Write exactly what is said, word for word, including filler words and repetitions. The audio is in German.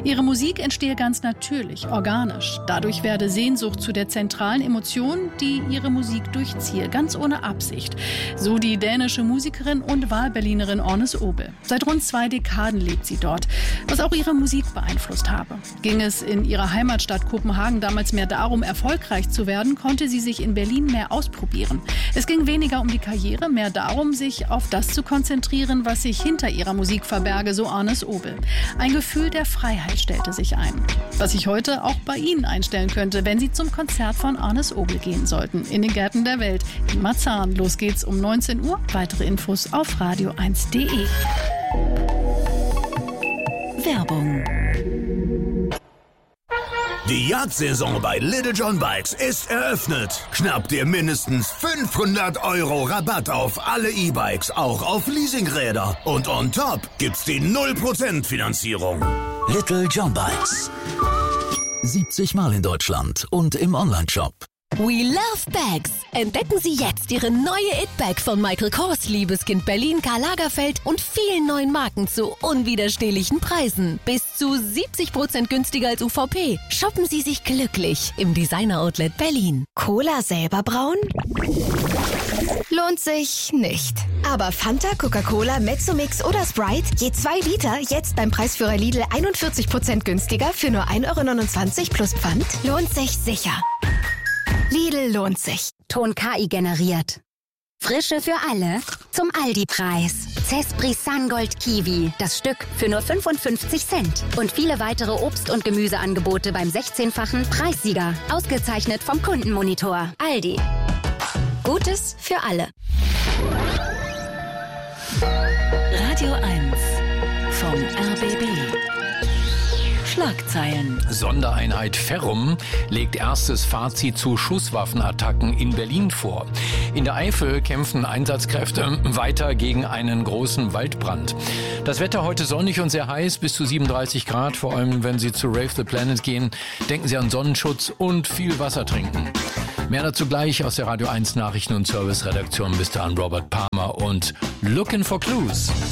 Ihre Musik entstehe ganz natürlich, organisch. Dadurch werde Sehnsucht zu der zentralen Emotion, die ihre Musik durchziehe, ganz ohne Absicht. So die dänische Musikerin und Wahlberlinerin Ornes Obel. Seit rund zwei Dekaden lebt sie dort, was auch ihre Musik beeinflusst habe. Ging es in ihrer Heimatstadt Kopenhagen damals mehr darum, erfolgreich zu werden, konnte sie sich in Berlin mehr ausprobieren. Es ging weniger um die Karriere, mehr darum, sich auf das zu konzentrieren, was sich hinter ihrer Musik verberge, so Ornes Obel. Ein Gefühl der Freiheit stellte sich ein. Was sich heute auch bei Ihnen einstellen könnte, wenn Sie zum Konzert von Ornes Obel gehen sollten. In den Gärten der Welt in Marzahn. Los geht's um neunzehn Uhr. Weitere Infos auf radio eins punkt de. Werbung. Die Jagdsaison bei Little John Bikes ist eröffnet. Schnapp dir mindestens fünfhundert Euro Rabatt auf alle E-Bikes, auch auf Leasingräder. Und on top gibt's die null Prozent Finanzierung. Little John Bikes. siebzig Mal in Deutschland und im Onlineshop. We love bags. Entdecken Sie jetzt Ihre neue It-Bag von Michael Kors, Liebeskind Berlin, Karl Lagerfeld und vielen neuen Marken zu unwiderstehlichen Preisen. Bis zu siebzig Prozent günstiger als U V P. Shoppen Sie sich glücklich im Designer-Outlet Berlin. Cola selber brauen? Lohnt sich nicht. Aber Fanta, Coca-Cola, Mezzomix oder Sprite, je zwei Liter, jetzt beim Preisführer Lidl einundvierzig Prozent günstiger für nur ein Euro neunundzwanzig plus Pfand, lohnt sich sicher. Lidl lohnt sich. Ton K I generiert. Frische für alle zum Aldi-Preis. Cespri Sungold Kiwi, das Stück für nur fünfundfünfzig Cent. Und viele weitere Obst- und Gemüseangebote beim sechzehnfachen Preissieger. Ausgezeichnet vom Kundenmonitor. Aldi. Gutes für alle. Radio eins vom R B B. Schlagzeilen. Sondereinheit Ferrum legt erstes Fazit zu Schusswaffenattacken in Berlin vor. In der Eifel kämpfen Einsatzkräfte weiter gegen einen großen Waldbrand. Das Wetter heute sonnig und sehr heiß, bis zu siebenunddreißig Grad. Vor allem, wenn Sie zu Rave the Planet gehen, denken Sie an Sonnenschutz und viel Wasser trinken. Mehr dazu gleich aus der Radio eins Nachrichten- und Service-Redaktion. Bis dahin Robert Palmer und Looking for Clues.